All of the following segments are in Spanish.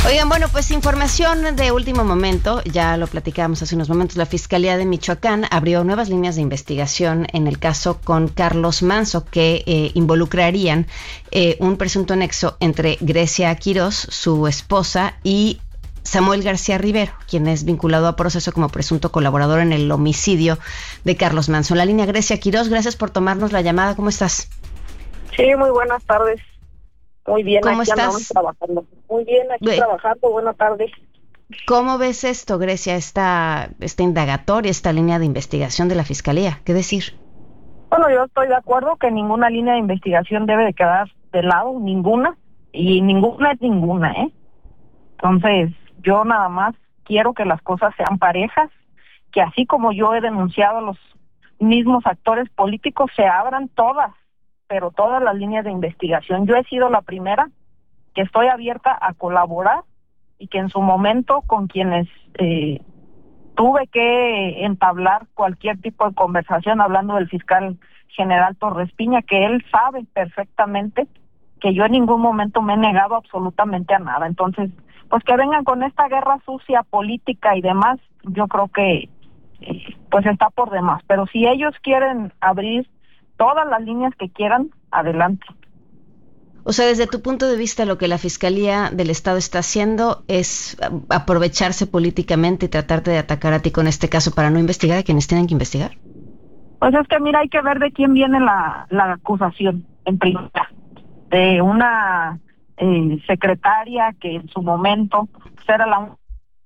Oigan, bueno, pues información de último momento, ya lo platicábamos hace unos momentos, la Fiscalía de Michoacán abrió nuevas líneas de investigación en el caso con Carlos Manzo que involucrarían un presunto nexo entre Grecia Quirós, su esposa, y Samuel García Rivero, quien es vinculado a proceso como presunto colaborador en el homicidio de Carlos Manzo. En la línea Grecia Quirós, gracias por tomarnos la llamada. ¿Cómo estás? Sí, muy buenas tardes. Muy bien, ¿Cómo aquí estás? andamos trabajando. Muy bien, aquí trabajando. Buenas tardes. ¿Cómo ves esto, Grecia, esta indagatoria, esta línea de investigación de la Fiscalía? ¿Qué decir? Bueno, yo estoy de acuerdo que ninguna línea de investigación debe de quedar de lado, ninguna, y ninguna es ninguna, ¿eh? Entonces, yo nada más quiero que las cosas sean parejas, que así como yo he denunciado a los mismos actores políticos, se abran todas, pero todas las líneas de investigación. Yo he sido la primera que estoy abierta a colaborar y que en su momento con quienes tuve que entablar cualquier tipo de conversación, hablando del fiscal general Torres Piña, que él sabe perfectamente que yo en ningún momento me he negado absolutamente a nada. Entonces, pues que vengan con esta guerra sucia política y demás, yo creo que pues está por demás. Pero si ellos quieren abrir todas las líneas que quieran, adelante. O sea, desde tu punto de vista, lo que la Fiscalía del Estado está haciendo es aprovecharse políticamente y tratarte de atacar a ti con este caso para no investigar a quienes tienen que investigar. Pues es que mira, hay que ver de quién viene la acusación, en primera. De una secretaria que en su momento pues era la...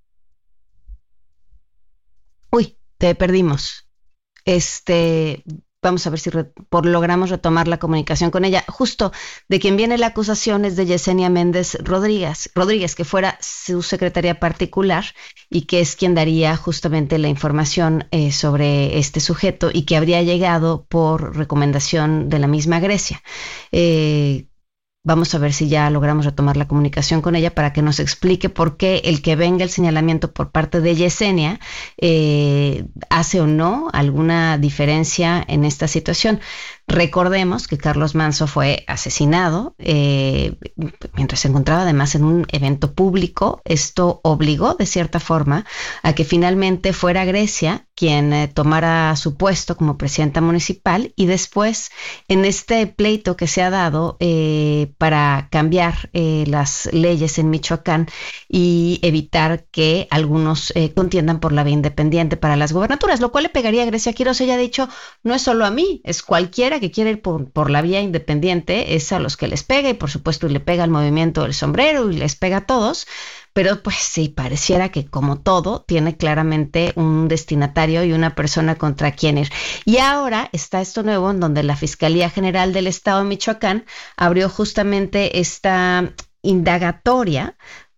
Uy, te perdimos. Vamos a ver si logramos retomar la comunicación con ella. Justo de quien viene la acusación es de Yesenia Méndez Rodríguez, que fuera su secretaria particular y que es quien daría justamente la información sobre este sujeto y que habría llegado por recomendación de la misma Grecia. Vamos a ver si ya logramos retomar la comunicación con ella para que nos explique por qué el que venga el señalamiento por parte de Yesenia hace o no alguna diferencia en esta situación. Recordemos que Carlos Manzo fue asesinado mientras se encontraba además en un evento público. Esto obligó de cierta forma a que finalmente fuera Grecia quien tomara su puesto como presidenta municipal y después en este pleito que se ha dado para cambiar las leyes en Michoacán y evitar que algunos contiendan por la vía independiente para las gubernaturas, lo cual le pegaría a Grecia Quirós. Ella ha dicho, no es solo a mí, es cualquiera que quiere ir por la vía independiente, es a los que les pega y por supuesto le pega al movimiento del sombrero y les pega a todos. Pero pues sí, pareciera que como todo, tiene claramente un destinatario y una persona contra quien ir. Y ahora está esto nuevo en donde la Fiscalía General del Estado de Michoacán abrió justamente esta indagatoria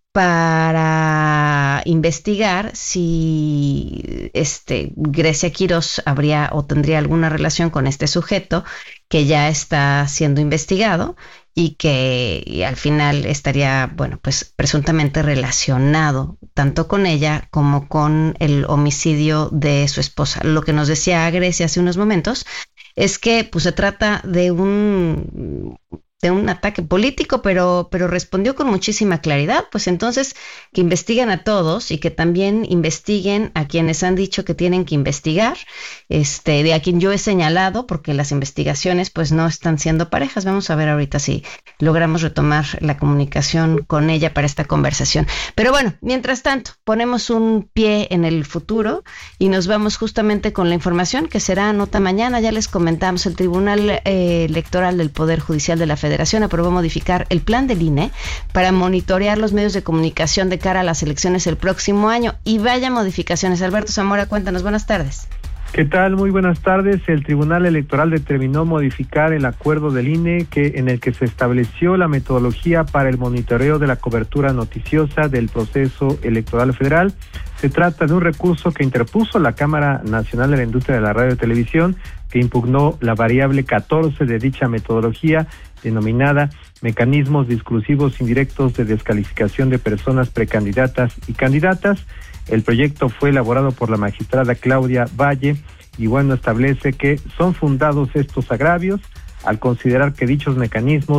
para investigar si Grecia Quirós habría o tendría alguna relación con este sujeto que ya está siendo investigado y que al final estaría, bueno, pues presuntamente relacionado tanto con ella como con el homicidio de su esposa. Lo que nos decía Grecia hace unos momentos es que pues se trata de un ataque político, pero respondió con muchísima claridad. Pues entonces que investiguen a todos y que también investiguen a quienes han dicho que tienen que investigar, de a quien yo he señalado, porque las investigaciones pues no están siendo parejas. Vamos a ver ahorita si logramos retomar la comunicación con ella para esta conversación. Pero bueno, mientras tanto, ponemos un pie en el futuro y nos vamos justamente con la información que será nota mañana. Ya les comentamos, el Tribunal Electoral del Poder Judicial de la Federación aprobó modificar el plan del INE para monitorear los medios de comunicación de cara a las elecciones el próximo año. Y vaya modificaciones. Alberto Zamora, cuéntanos. Buenas tardes. ¿Qué tal? Muy buenas tardes. El Tribunal Electoral determinó modificar el acuerdo del INE en el que se estableció la metodología para el monitoreo de la cobertura noticiosa del proceso electoral federal. Se trata de un recurso que interpuso la Cámara Nacional de la Industria de la Radio y Televisión, que impugnó la variable 14 de dicha metodología, denominada Mecanismos Discursivos Indirectos de Descalificación de Personas Precandidatas y Candidatas. El proyecto fue elaborado por la magistrada Claudia Valle y bueno, establece que son fundados estos agravios al considerar que dichos mecanismos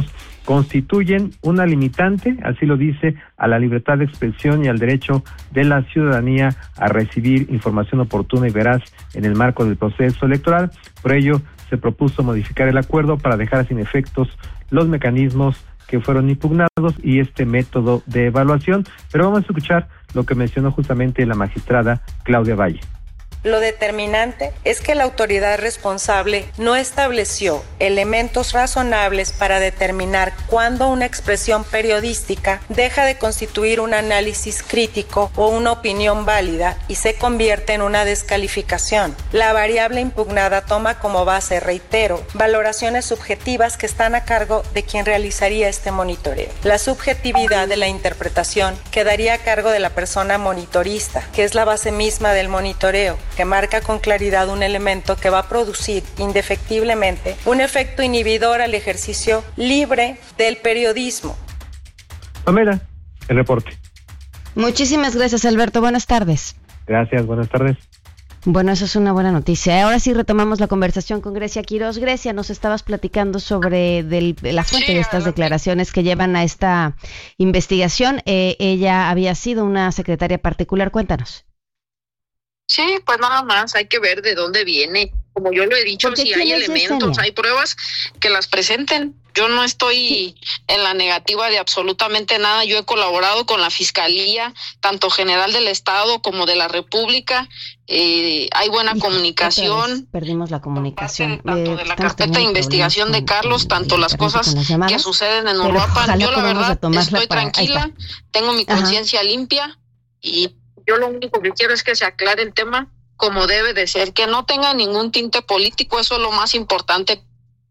constituyen una limitante, así lo dice, a la libertad de expresión y al derecho de la ciudadanía a recibir información oportuna y veraz en el marco del proceso electoral. Por ello, se propuso modificar el acuerdo para dejar sin efectos los mecanismos que fueron impugnados y este método de evaluación. Pero vamos a escuchar lo que mencionó justamente la magistrada Claudia Valle. Lo determinante es que la autoridad responsable no estableció elementos razonables para determinar cuándo una expresión periodística deja de constituir un análisis crítico o una opinión válida y se convierte en una descalificación. La variable impugnada toma como base, reitero, valoraciones subjetivas que están a cargo de quien realizaría este monitoreo. La subjetividad de la interpretación quedaría a cargo de la persona monitorista, que es la base misma del monitoreo, que marca con claridad un elemento que va a producir indefectiblemente un efecto inhibidor al ejercicio libre del periodismo. Pamela, el reporte. Muchísimas gracias, Alberto. Buenas tardes. Gracias, buenas tardes. Bueno, eso es una buena noticia. Ahora sí retomamos la conversación con Grecia Quiroz. Grecia, nos estabas platicando sobre la fuente de estas declaraciones que llevan a esta investigación. Ella había sido una secretaria particular. Cuéntanos. Sí, pues nada más hay que ver de dónde viene. Como yo lo he dicho, si hay elementos, hay pruebas, que las presenten. Yo no estoy en la negativa de absolutamente nada. Yo he colaborado con la Fiscalía, tanto General del Estado como de la República. Hay buena comunicación. Perdimos la comunicación. Tanto de la carpeta de investigación de Carlos, tanto las cosas que suceden en Uruapan. Yo la verdad estoy tranquila, tengo mi conciencia limpia y yo lo único que quiero es que se aclare el tema como debe de ser, que no tenga ningún tinte político. Eso es lo más importante.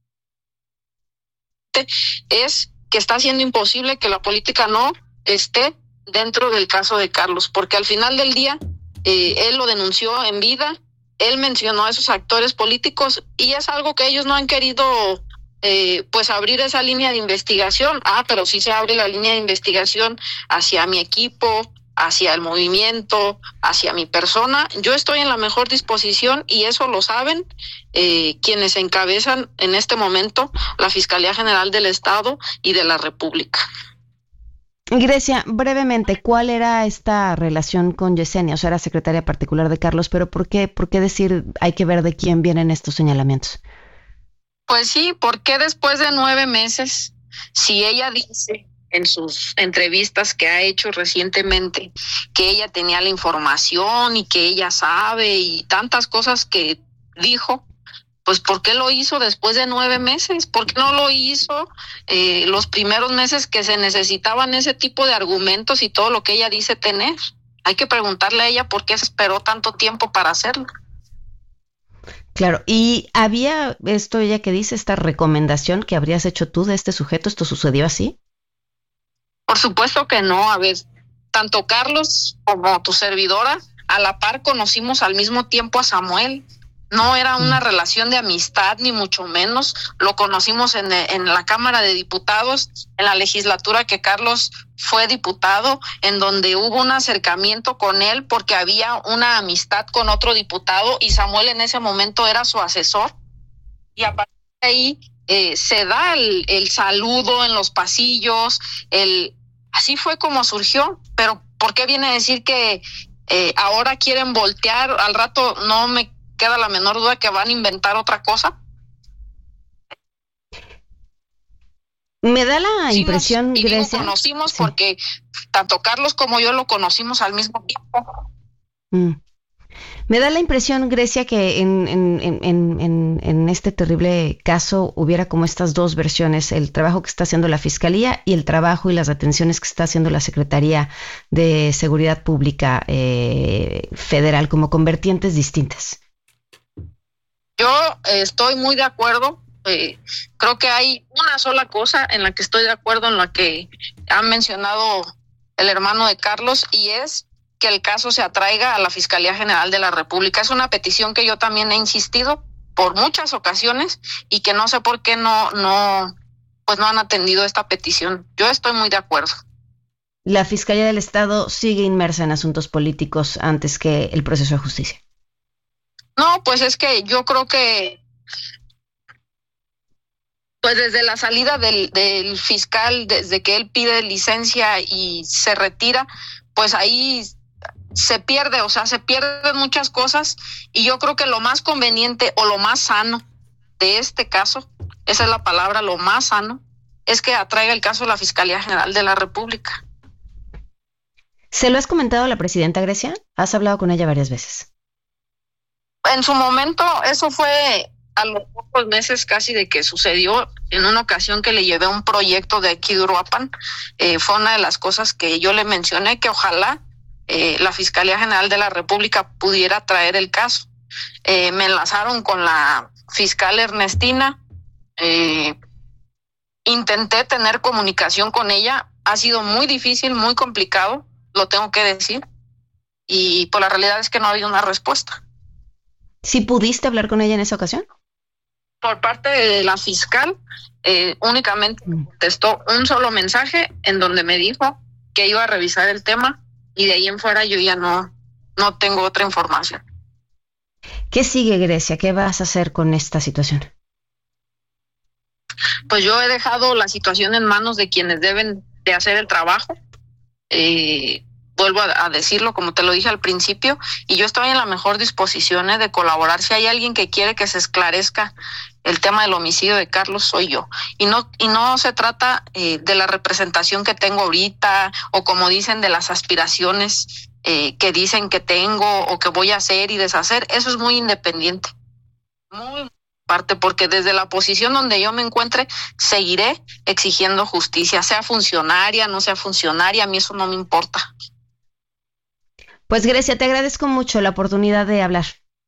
Es que está siendo imposible que la política no esté dentro del caso de Carlos, porque al final del día él lo denunció en vida, él mencionó a esos actores políticos y es algo que ellos no han querido pues abrir esa línea de investigación. Pero sí se abre la línea de investigación hacia mi equipo, hacia el movimiento, hacia mi persona. Yo estoy en la mejor disposición y eso lo saben quienes encabezan en este momento la Fiscalía General del Estado y de la República. Grecia, brevemente, ¿cuál era esta relación con Yesenia? O sea, era secretaria particular de Carlos, pero ¿por qué decir hay que ver de quién vienen estos señalamientos? Pues sí, porque después de 9 meses, si ella dice en sus entrevistas que ha hecho recientemente que ella tenía la información y que ella sabe y tantas cosas que dijo, pues ¿por qué lo hizo después de 9 meses? ¿Por qué no lo hizo los primeros meses que se necesitaban ese tipo de argumentos y todo lo que ella dice tener? Hay que preguntarle a ella por qué se esperó tanto tiempo para hacerlo. Claro, y había ella que dice, esta recomendación que habrías hecho tú de este sujeto, ¿esto sucedió así? Por supuesto que no. A ver, tanto Carlos como tu servidora a la par conocimos al mismo tiempo a Samuel. No era una relación de amistad, ni mucho menos. Lo conocimos en la Cámara de Diputados, en la legislatura que Carlos fue diputado, en donde hubo un acercamiento con él porque había una amistad con otro diputado y Samuel en ese momento era su asesor. Y a partir de ahí se da el saludo en los pasillos, así fue como surgió. Pero ¿por qué viene a decir que ahora quieren voltear? Al rato no me queda la menor duda que van a inventar otra cosa. Me da la impresión, Grecia, lo conocimos porque tanto Carlos como yo lo conocimos al mismo tiempo. Me da la impresión, Grecia, que en este terrible caso hubiera como estas dos versiones, el trabajo que está haciendo la Fiscalía y el trabajo y las atenciones que está haciendo la Secretaría de Seguridad Pública Federal, como con vertientes distintas. Yo estoy muy de acuerdo. Creo que hay una sola cosa en la que estoy de acuerdo, en la que ha mencionado el hermano de Carlos, y es que el caso se atraiga a la Fiscalía General de la República. Es una petición que yo también he insistido por muchas ocasiones y que no sé por qué no han atendido esta petición. Yo estoy muy de acuerdo. La Fiscalía del Estado sigue inmersa en asuntos políticos antes que el proceso de justicia. No, pues es que yo creo que Pues desde la salida del fiscal, desde que él pide licencia y se retira, pues ahí se pierden muchas cosas, y yo creo que lo más conveniente o lo más sano de este caso, esa es la palabra, lo más sano, es que atraiga el caso a la Fiscalía General de la República. ¿Se lo has comentado a la presidenta Grecia? ¿Has hablado con ella varias veces? En su momento, eso fue a los pocos meses casi de que sucedió, en una ocasión que le llevé un proyecto de aquí de Uruapan. Fue una de las cosas que yo le mencioné, que ojalá la Fiscalía General de la República pudiera traer el caso. Me enlazaron con la fiscal Ernestina, intenté tener comunicación con ella, ha sido muy difícil, muy complicado, lo tengo que decir, y pues la realidad es que no ha habido una respuesta. ¿Sí pudiste hablar con ella en esa ocasión? Por parte de la fiscal, únicamente contestó un solo mensaje en donde me dijo que iba a revisar el tema, y de ahí en fuera yo ya no tengo otra información. ¿Qué sigue, Grecia? ¿Qué vas a hacer con esta situación? Pues yo he dejado la situación en manos de quienes deben de hacer el trabajo. Vuelvo a decirlo, como te lo dije al principio, y yo estoy en la mejor disposición de colaborar. Si hay alguien que quiere que se esclarezca el tema del homicidio de Carlos, soy yo. Y no se trata de la representación que tengo ahorita, o como dicen, de las aspiraciones que dicen que tengo o que voy a hacer y deshacer. Eso es muy independiente, muy parte, porque desde la posición donde yo me encuentre seguiré exigiendo justicia, sea funcionaria, no sea funcionaria, a mí eso no me importa. Pues Grecia, te agradezco mucho la oportunidad de hablar.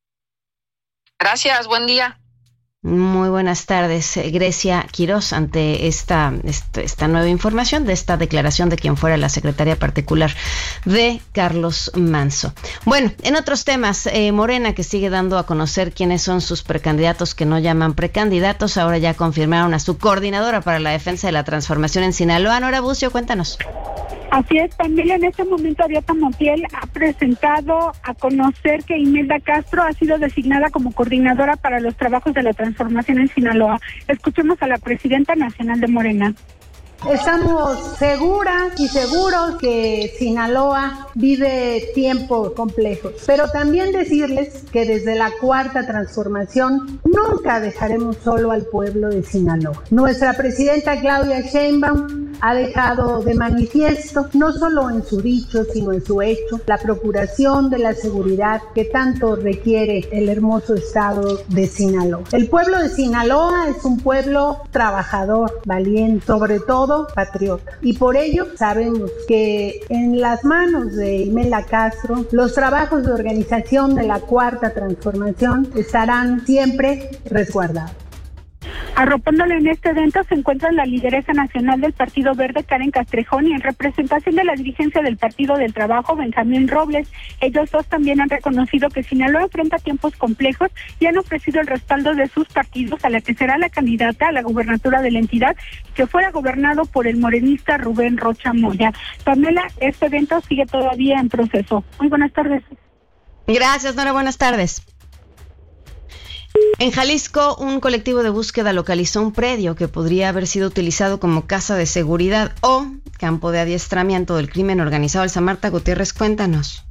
Gracias, buen día. Muy buenas tardes, Grecia Quirós, ante esta nueva información de esta declaración de quien fuera la secretaria particular de Carlos Manzo. Bueno, en otros temas, Morena, que sigue dando a conocer quiénes son sus precandidatos que no llaman precandidatos, ahora ya confirmaron a su coordinadora para la defensa de la transformación en Sinaloa. Nora Bucio, cuéntanos. Así es, también en este momento Ariadna Montiel ha presentado a conocer que Imelda Castro ha sido designada como coordinadora para los trabajos de la transformación en Sinaloa. Escuchemos a la presidenta nacional de Morena. Estamos seguras y seguros que Sinaloa vive tiempos complejos, pero también decirles que desde la Cuarta Transformación nunca dejaremos solo al pueblo de Sinaloa. Nuestra presidenta Claudia Sheinbaum ha dejado de manifiesto, no solo en su dicho, sino en su hecho, la procuración de la seguridad que tanto requiere el hermoso estado de Sinaloa. El pueblo de Sinaloa es un pueblo trabajador, valiente, sobre todo patriota. Y por ello sabemos que en las manos de Imelda Castro, los trabajos de organización de la Cuarta Transformación estarán siempre resguardados. Arropándole en este evento se encuentra la lideresa nacional del Partido Verde, Karen Castrejón, y en representación de la dirigencia del Partido del Trabajo, Benjamín Robles. Ellos dos también han reconocido que Sinaloa enfrenta tiempos complejos y han ofrecido el respaldo de sus partidos a la que será la candidata a la gubernatura de la entidad, que fuera gobernado por el morenista Rubén Rocha Moya. Pamela, este evento sigue todavía en proceso. Muy buenas tardes. Gracias, Nora, buenas tardes. En Jalisco, un colectivo de búsqueda localizó un predio que podría haber sido utilizado como casa de seguridad o campo de adiestramiento del crimen organizado. Elsa Marta Gutiérrez, cuéntanos.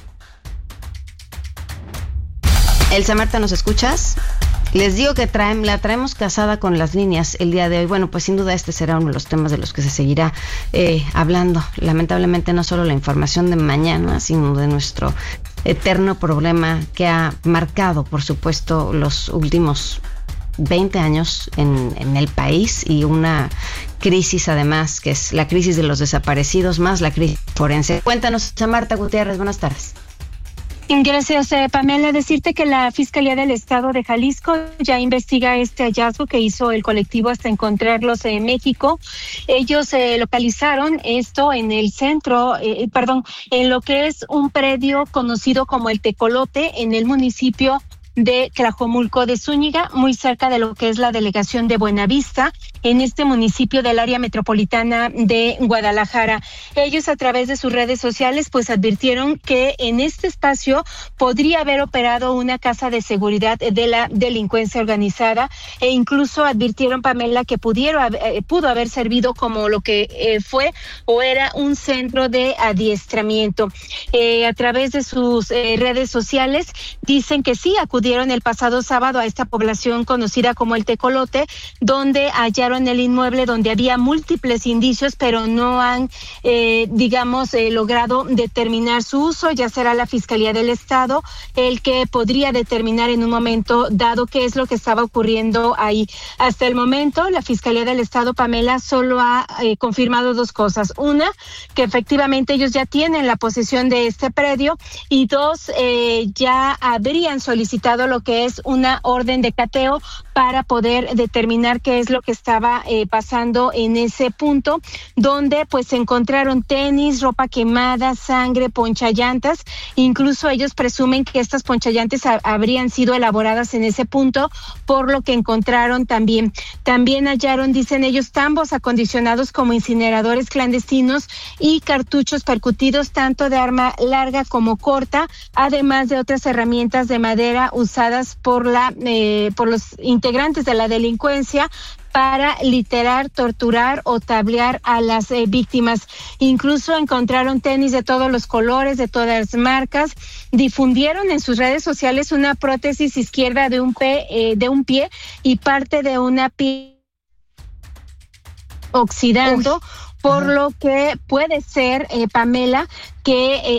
Elsa Marta, ¿nos escuchas? Les digo que la traemos casada con las líneas el día de hoy. Bueno, pues sin duda este será uno de los temas de los que se seguirá hablando. Lamentablemente no solo la información de mañana, sino de nuestro eterno problema que ha marcado, por supuesto, los últimos 20 años en el país, y una crisis además que es la crisis de los desaparecidos más la crisis forense. Cuéntanos, Marta Gutiérrez, buenas tardes. Gracias, Pamela. Decirte que la Fiscalía del Estado de Jalisco ya investiga este hallazgo que hizo el colectivo hasta encontrarlos en México. Ellos localizaron esto en el centro, en lo que es un predio conocido como el Tecolote, en el municipio de Tlajomulco de Zúñiga, muy cerca de lo que es la delegación de Buenavista, en este municipio del área metropolitana de Guadalajara. Ellos, a través de sus redes sociales, pues advirtieron que en este espacio podría haber operado una casa de seguridad de la delincuencia organizada, e incluso advirtieron, Pamela, que pudo haber servido como lo que fue o era un centro de adiestramiento. A través de sus redes sociales dicen que sí acudieron el pasado sábado a esta población conocida como el Tecolote, donde hallaron el inmueble, donde había múltiples indicios, pero no han, logrado determinar su uso. Ya será la Fiscalía del Estado el que podría determinar en un momento dado qué es lo que estaba ocurriendo ahí. Hasta el momento, la Fiscalía del Estado, Pamela, solo ha confirmado dos cosas. Una, que efectivamente ellos ya tienen la posesión de este predio, y dos, ya habrían solicitado lo que es una orden de cateo para poder determinar qué es lo que estaba pasando en ese punto, donde pues se encontraron tenis, ropa quemada, sangre, ponchallantas. Incluso ellos presumen que estas ponchallantas habrían sido elaboradas en ese punto, por lo que encontraron también hallaron, dicen ellos, tambos acondicionados como incineradores clandestinos y cartuchos percutidos tanto de arma larga como corta, además de otras herramientas de madera usadas por los integrantes de la delincuencia para literar, torturar o tablear a las víctimas. Incluso encontraron tenis de todos los colores, de todas las marcas. Difundieron en sus redes sociales una prótesis izquierda de un pie y parte de una pie oxidando. Por lo que puede ser, Pamela, que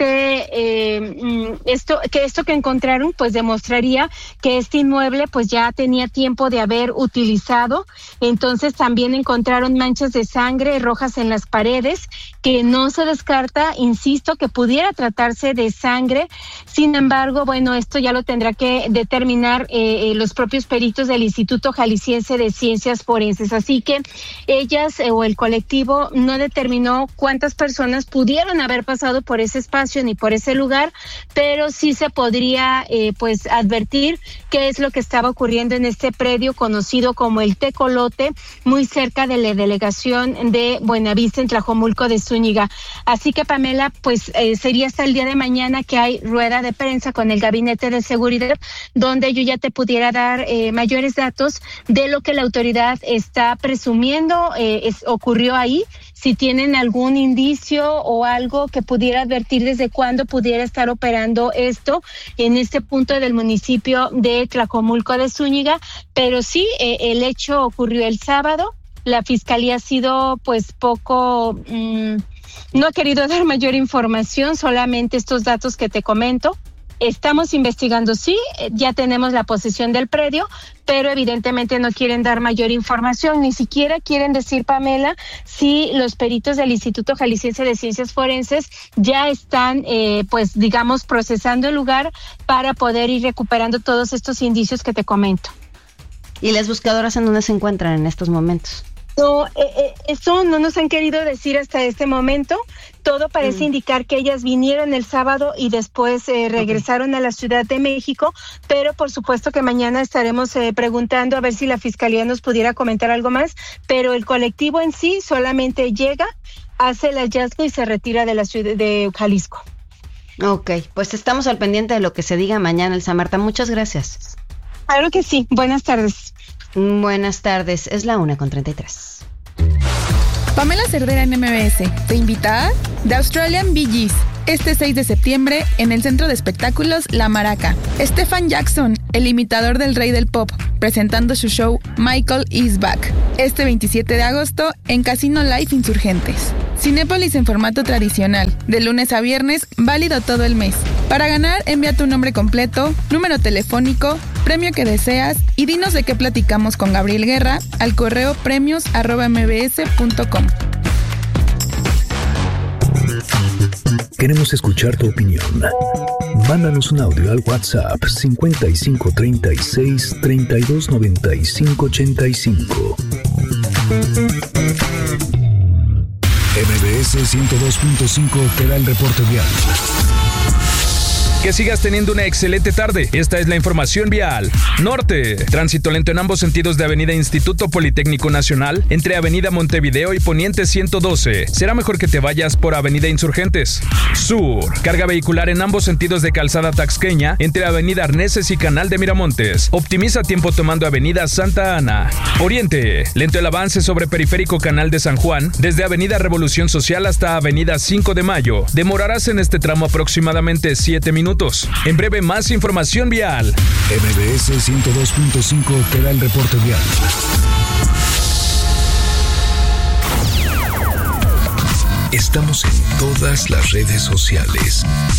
esto que encontraron pues demostraría que este inmueble pues ya tenía tiempo de haber utilizado. Entonces también encontraron manchas de sangre rojas en las paredes, que no se descarta, insisto, que pudiera tratarse de sangre. Sin embargo, bueno, esto ya lo tendrá que determinar los propios peritos del Instituto Jalisciense de Ciencias Forenses. Así que ellas o el colectivo no determinó cuántas personas pudieron haber pasado por ese espacio ni por ese lugar, pero sí se podría pues advertir qué es lo que estaba ocurriendo en este predio conocido como el Tecolote, muy cerca de la delegación de Buenavista en Tlajomulco de Zúñiga. Así que, Pamela, pues sería hasta el día de mañana que hay rueda de prensa con el Gabinete de Seguridad, donde yo ya te pudiera dar mayores datos de lo que la autoridad está presumiendo ocurrió ahí, si tienen algún indicio o algo que pudiera advertir desde cuándo pudiera estar operando esto en este punto del municipio de Tlajomulco de Zúñiga. Pero sí, el hecho ocurrió el sábado. La Fiscalía ha sido pues poco, no ha querido dar mayor información, solamente estos datos que te comento. Estamos investigando, sí, ya tenemos la posesión del predio, pero evidentemente no quieren dar mayor información, ni siquiera quieren decir, Pamela, si los peritos del Instituto Jalisciense de Ciencias Forenses ya están, pues digamos, procesando el lugar para poder ir recuperando todos estos indicios que te comento. ¿Y las buscadoras en dónde se encuentran en estos momentos? No, eso no nos han querido decir hasta este momento. Todo parece indicar que ellas vinieron el sábado y después regresaron a la Ciudad de México, pero por supuesto que mañana estaremos preguntando a ver si la Fiscalía nos pudiera comentar algo más, pero el colectivo en sí solamente llega, hace el hallazgo y se retira de la ciudad de Jalisco. Ok, pues estamos al pendiente de lo que se diga mañana, Elsa Marta. Muchas gracias. Claro que sí. Buenas tardes. Buenas tardes, es la 1:33. Pamela Cerdeira en MBS te invita a The Australian Bee Gees este 6 de septiembre en el Centro de Espectáculos La Maraca. Stephen Jackson, el imitador del rey del pop, presentando su show Michael is Back este 27 de agosto en Casino Life Insurgentes. Cinépolis en formato tradicional, de lunes a viernes, válido todo el mes. Para ganar, envía tu nombre completo, número telefónico, premio que deseas y dinos de qué platicamos con Gabriel Guerra al correo premios@mbs.com. Queremos escuchar tu opinión. Mándanos un audio al WhatsApp 55 36 32 95 85. MBS 102.5 te da el reporte vial. Que sigas teniendo una excelente tarde. Esta es la información vial. Norte. Tránsito lento en ambos sentidos de Avenida Instituto Politécnico Nacional, entre Avenida Montevideo y Poniente 112. Será mejor que te vayas por Avenida Insurgentes. Sur. Carga vehicular en ambos sentidos de Calzada Taxqueña, entre Avenida Arneses y Canal de Miramontes. Optimiza tiempo tomando Avenida Santa Ana. Oriente. Lento el avance sobre Periférico Canal de San Juan, desde Avenida Revolución Social hasta Avenida 5 de Mayo. Demorarás en este tramo aproximadamente 7 minutos. En breve, más información vial. MBS 102.5 te da el reporte vial. Estamos en todas las redes sociales.